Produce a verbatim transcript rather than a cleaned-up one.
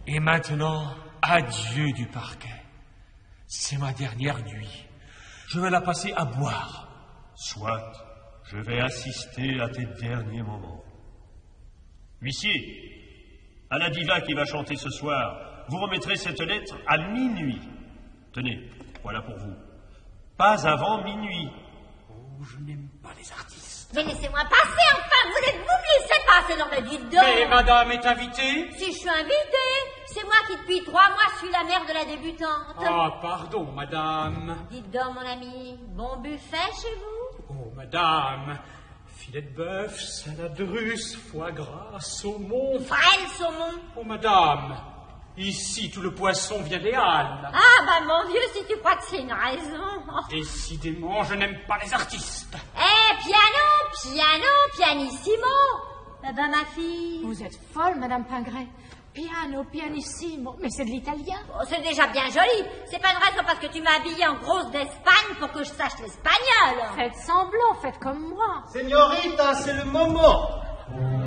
Et maintenant, adieu du parquet. C'est ma dernière nuit. Je vais la passer à boire. Soit, je vais assister à tes derniers moments. Huissier, à la diva qui va chanter ce soir, vous remettrez cette lettre à minuit. Tenez, voilà pour vous. Pas avant minuit. Oh, je n'aime pas les artistes. Mais laissez-moi passer, enfin, vous êtes vous me laissez passer, non mais dites donc. Mais madame est invitée. Si je suis invitée, c'est moi qui depuis trois mois suis la mère de la débutante. Ah, pardon, madame. Dites donc, mon ami, bon buffet chez vous? Oh, madame, filet de bœuf, salade russe, foie gras, saumon. Frêle saumon. Oh, madame, ici, tout le poisson vient des Halles. Ah, bah mon Dieu, si tu crois que c'est une raison. Décidément, je n'aime pas les artistes. Eh, piano, piano, pianissimo. Eh ben, ma fille. Vous êtes folle, Madame Pingret. Piano, pianissimo, mais c'est de l'italien. Oh, c'est déjà bien joli. C'est pas une raison parce que tu m'as habillée en grosse d'Espagne pour que je sache l'espagnol. Faites semblant, faites comme moi. Señorita, c'est le moment.